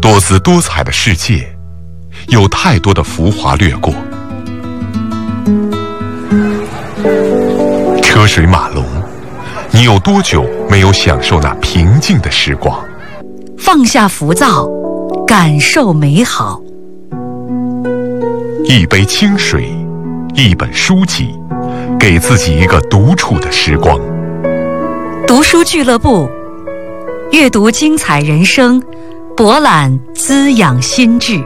多姿多彩的世界，有太多的浮华掠过。车水马龙，你有多久没有享受那平静的时光？ 放下浮躁，感受美好。 一杯清水，一本书籍，给自己一个独处的时光。 读书俱乐部，阅读精彩人生，博览滋养心智。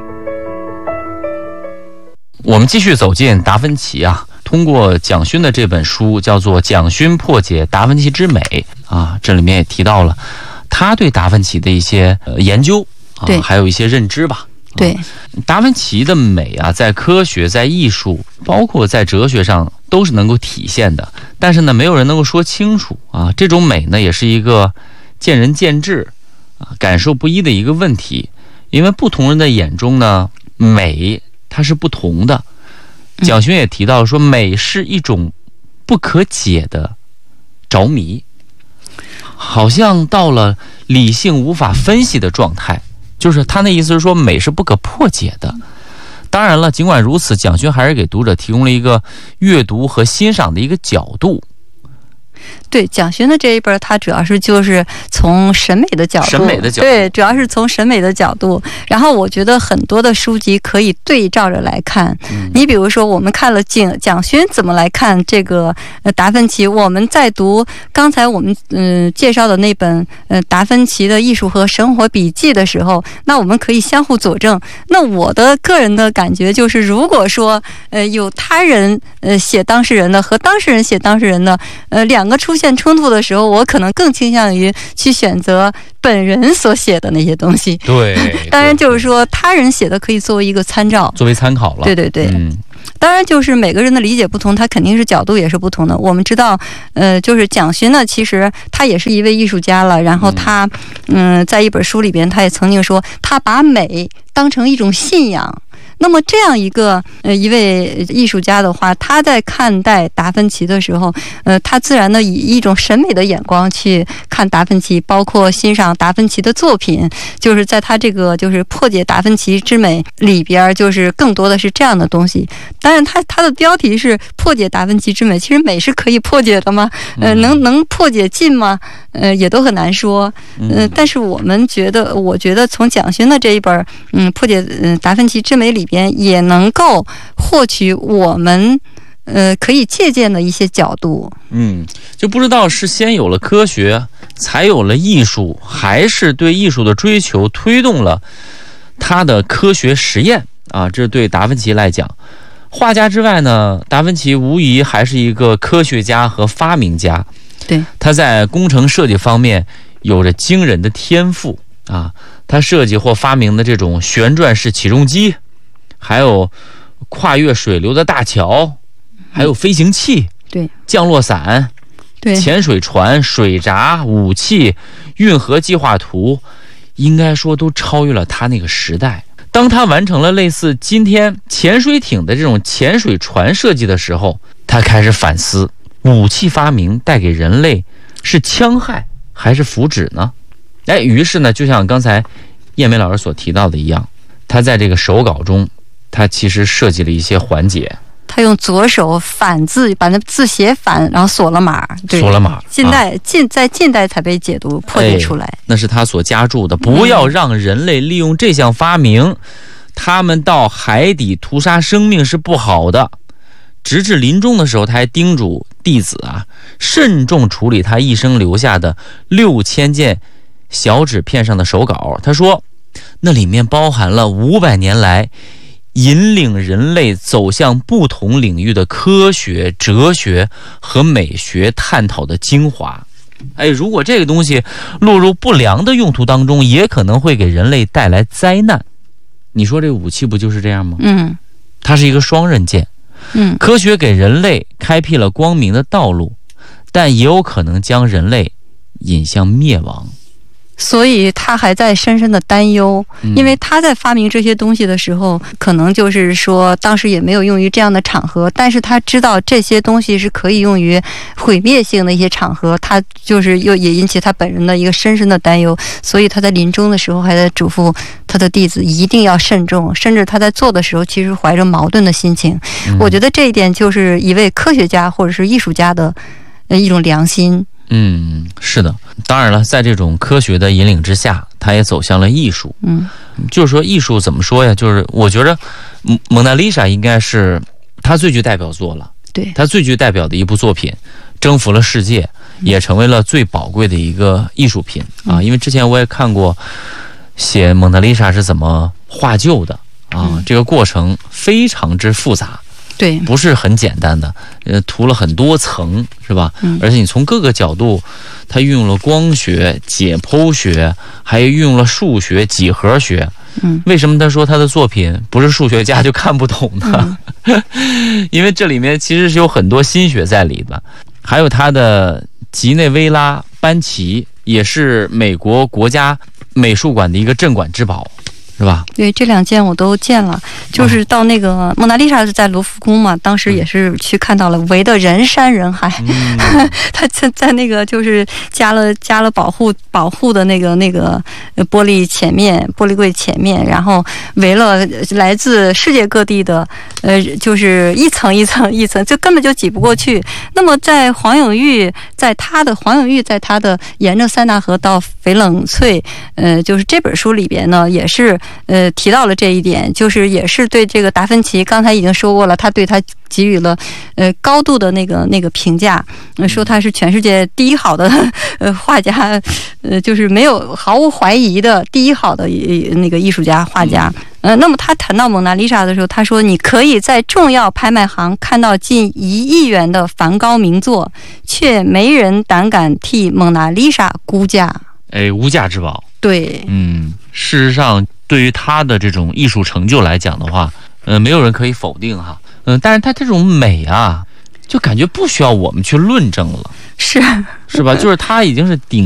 我们继续走进达芬奇啊，通过蒋勋的这本书叫做《蒋勋破解达芬奇之美》啊，这里面也提到了他对达芬奇的一些研究啊，还有一些认知吧。 对， 达芬奇的美啊，在科学、在艺术，包括在哲学上都是能够体现的。但是呢，没有人能够说清楚啊。这种美呢，也是一个见仁见智啊，感受不一的一个问题。因为不同人的眼中呢，美它是不同的。蒋勋也提到说，美是一种不可解的着迷，好像到了理性无法分析的状态。就是他那意思是说，美是不可破解的。当然了，尽管如此，蒋勋还是给读者提供了一个阅读和欣赏的一个角度。 对，蒋勋的这一本，它主要是就是从审美的角度，对，主要是从审美的角度。然后我觉得很多的书籍可以对照着来看。你比如说，我们看了蒋勋怎么来看这个达芬奇，我们在读刚才我们介绍的那本达芬奇的艺术和生活笔记的时候，那我们可以相互佐证。那我的个人的感觉就是，如果说有他人写当事人的和当事人写当事人的两个出现冲突的时候，我可能更倾向于去选择本人所写的那些东西。 对， 当然就是说他人写的可以作为一个参照， 作为参考了。 对对对，当然就是每个人的理解不同，他肯定是角度也是不同的。我们知道，就是蒋勋呢，其实他也是一位艺术家了。然后他，在一本书里边，他也曾经说，他把美当成一种信仰。那么这样一位艺术家的话，他在看待达芬奇的时候，他自然的以一种审美的眼光去看达芬奇，包括欣赏达芬奇的作品。就是在他这个就是破解达芬奇之美里边，就是更多的是这样的东西。当然他的标题是破解达芬奇之美，其实美是可以破解的吗？能破解尽吗？也都很难说。但是我觉得从蒋勋的这一本破解达芬奇之美里边，也能够获取我们可以借鉴的一些角度。 就不知道是先有了科学才有了艺术，还是对艺术的追求推动了他的科学实验啊。这对达芬奇来讲，画家之外呢，达芬奇无疑还是一个科学家和发明家。 对， 他在工程设计方面有着惊人的天赋啊。他设计或发明的这种旋转式起重机，还有跨越水流的大桥，还有飞行器， 对， 降落伞， 对， 潜水船、水闸、武器、运河计划图，应该说都超越了他那个时代。当他完成了类似今天潜水艇的这种潜水船设计的时候，他开始反思，武器发明带给人类是戕害还是福祉呢？于是呢，就像刚才叶梅老师所提到的一样，他在这个手稿中，他其实设计了一些环节。 他用左手反字，把那字写反，然后锁了码。 锁了码。 在近代才被解读破解出来。 那是他所加注的。不要让人类利用这项发明，他们到海底屠杀生命是不好的。直至临终的时候，他还叮嘱弟子啊，慎重处理他一生留下的6000件小纸片上的手稿。他说，那里面包含了500年来引领人类走向不同领域的科学、哲学和美学探讨的精华。如果这个东西落入不良的用途当中，也可能会给人类带来灾难。你说这个武器不就是这样吗？它是一个双刃剑。科学给人类开辟了光明的道路，但也有可能将人类引向灭亡。 所以他还在深深的担忧，因为他在发明这些东西的时候，可能就是说当时也没有用于这样的场合，但是他知道这些东西是可以用于毁灭性的一些场合，他就是也引起他本人的一个深深的担忧，所以他在临终的时候还在嘱咐他的弟子一定要慎重，甚至他在做的时候其实怀着矛盾的心情。我觉得这一点就是一位科学家或者是艺术家的一种良心。 是的，当然了，在这种科学的引领之下，他也走向了艺术。就是说艺术怎么说呀？就是我觉得蒙娜丽莎应该是他最具代表作了， 对， 他最具代表的一部作品，征服了世界，也成为了最宝贵的一个艺术品啊。因为之前我也看过写蒙娜丽莎是怎么画就的啊，这个过程非常之复杂。 对， 不是很简单的，涂了很多层，是吧？而且你从各个角度，它运用了光学、解剖学，还运用了数学、几何学。为什么他说他的作品不是数学家就看不懂呢？因为这里面其实是有很多心血在里的。还有他的吉内维拉班奇，也是美国国家美术馆的一个镇馆之宝。是吧？ 对，这2件我都见了，就是到那个蒙娜丽莎是在卢浮宫嘛，当时也是去看到了，围得人山人海。他在那个就是加了保护的那个玻璃柜前面，然后围了来自世界各地的就是一层一层，就根本就挤不过去。那么在黄永玉在他的沿着塞纳河到翡冷翠，就是这本书里边呢，也是提到了这一点，就是也是对这个达芬奇，刚才已经说过了，他对他给予了高度的那个评价，说他是全世界第一好的画家，就是毫无怀疑的第一好的那个艺术家画家。那么他谈到蒙娜丽莎的时候，他说你可以在重要拍卖行看到近1亿元的梵高名作，却没人胆敢替蒙娜丽莎估价。 无价之宝。 对， 事实上对于他的这种艺术成就来讲的话，没有人可以否定哈。但是他这种美啊，就感觉不需要我们去论证了，是吧？就是他已经是顶